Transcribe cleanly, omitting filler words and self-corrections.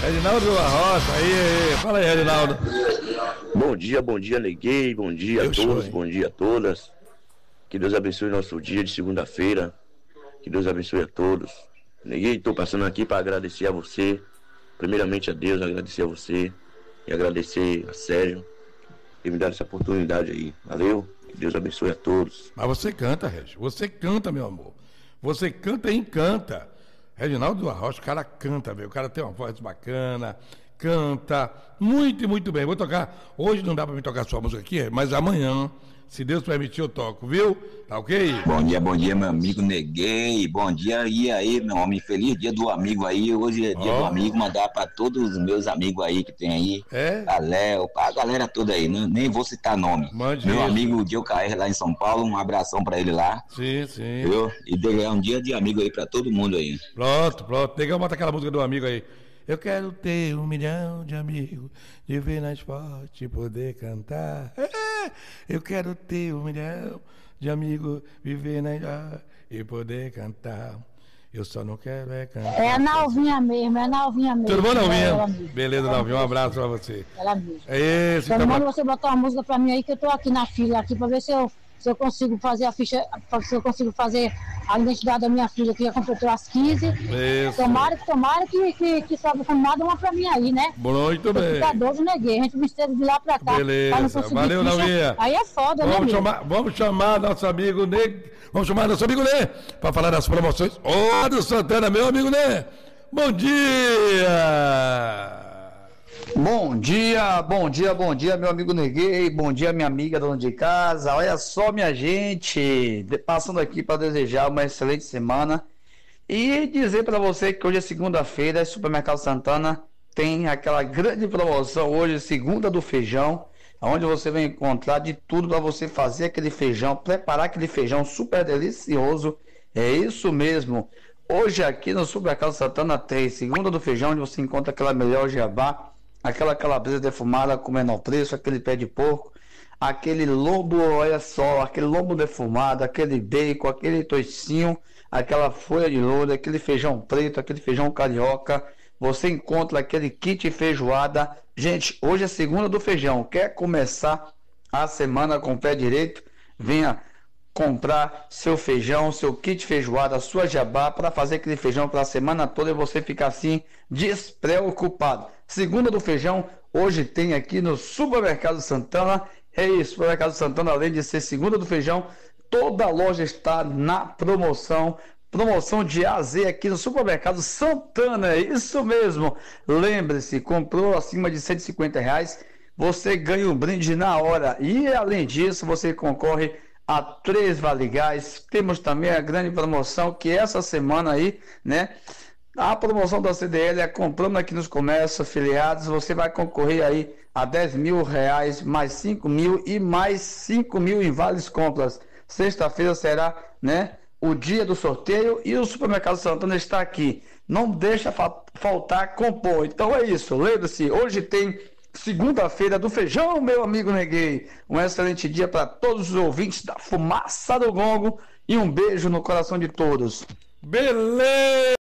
Reginaldo Arrocha, aí, fala aí, Reginaldo. Bom dia, Neguei, bom dia a todos, bom dia a todas. Que Deus abençoe nosso dia de segunda-feira. Que Deus abençoe a todos. Neguei, estou passando aqui para agradecer a você. Primeiramente a Deus, agradecer a você. E agradecer a Sérgio por me dar essa oportunidade aí. Valeu? Que Deus abençoe a todos. Mas você canta, Regi. Você canta, meu amor. Você canta e encanta. Reginaldo Arrocha, o cara canta, velho. O cara tem uma voz bacana, canta muito, muito bem. Vou tocar. Hoje não dá pra me tocar sua música aqui, mas amanhã, se Deus permitir, eu toco, viu? Tá ok? Bom dia, meu amigo Neguei. Bom dia, e aí, meu homem? Feliz dia do amigo aí. Hoje é dia do amigo. Mandar pra todos os meus amigos aí que tem aí. A Léo, a galera toda aí. Nem vou citar nome. Mande meu isso. amigo Dio KR lá em São Paulo. Um abração pra ele lá. Sim, sim. Viu? E dele é um dia de amigo aí pra todo mundo aí. Pronto. Legal, bota aquela música do amigo aí. Eu quero ter 1 milhão de amigos, de ver na esporte poder cantar. Eu quero ter 1 milhão de amigos, viver na esporte e poder cantar. Eu só não quero cantar. É a Nalvinha mesmo. Tudo bom, Nalvinha? Beleza, Nalvinha, um abraço pra você. Ela mesmo. É esse, então, manda você botar uma música pra mim aí, que eu tô aqui na fila aqui pra ver se eu consigo fazer a ficha, se eu consigo fazer a identidade da minha filha, que já completou as 15. Isso. Tomara que sobe formada uma pra mim aí, né? Muito bem. Ficar doido, neguei. A gente mistério de lá pra cá. Beleza. Valeu, Nalvinha. Aí é foda, vamos né, vamos chamar nosso amigo Ney. Vamos chamar nosso amigo Ney pra falar das promoções. Ô, do Santana, meu amigo Ney. Bom dia. Bom dia, meu amigo Neguei, bom dia, minha amiga dona de casa. Olha só, minha gente, passando aqui para desejar uma excelente semana e dizer para você que hoje é segunda-feira, Supermercado Santana tem aquela grande promoção hoje, segunda do feijão, onde você vai encontrar de tudo para você fazer aquele feijão, preparar aquele feijão super delicioso. É isso mesmo. Hoje aqui no Supermercado Santana tem segunda do feijão, onde você encontra aquela melhor jabá, aquela calabresa defumada com menor preço, aquele pé de porco, aquele lombo, olha só, aquele lombo defumado, aquele bacon, aquele toicinho, aquela folha de louro, aquele feijão preto, aquele feijão carioca. Você encontra aquele kit feijoada. Gente, hoje é segunda do feijão. Quer começar a semana com o pé direito? Venha comprar seu feijão, seu kit feijoada, sua jabá, para fazer aquele feijão para a semana toda e você ficar assim despreocupado. Segunda do feijão, hoje tem aqui no Supermercado Santana. É isso, Supermercado Santana, além de ser segunda do feijão, toda a loja está na promoção. Promoção de A a Z aqui no Supermercado Santana, é isso mesmo. Lembre-se, comprou acima de R$150, você ganha um brinde na hora. E além disso, você concorre a 3 Vale Gás. Temos também a grande promoção que essa semana aí, né? A promoção da CDL é comprando aqui nos comércios afiliados, você vai concorrer aí a R$10.000, mais 5.000 e mais 5.000 em vales compras. Sexta-feira será, né, o dia do sorteio e o Supermercado Santana está aqui. Não deixa faltar compor. Então é isso, lembre-se, hoje tem segunda-feira do feijão, meu amigo Neguei. Um excelente dia para todos os ouvintes da Fumaça do Gongo e um beijo no coração de todos. Beleza!